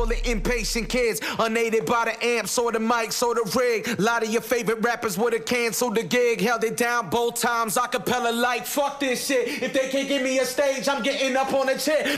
the impatient kids, unaided by the amps or the mics or the rig. A lot of your favorite rappers would've canceled the gig, held it down both times, acapella like fuck this shit. If they can't give me a stage, I'm getting up on a chair.